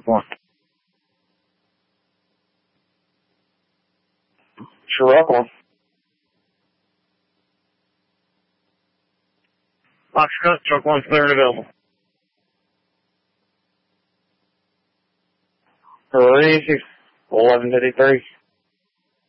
One. Sure, rock on. Box cut, truck 1 clear and available. Release 1153.